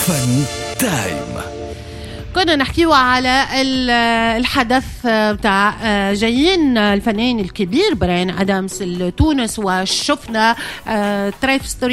فن تايم. كنا نحكيوا على الحدث بتاع جايين الفنان الكبير براين آدامز لتونس، وشفنا ترايف ستوري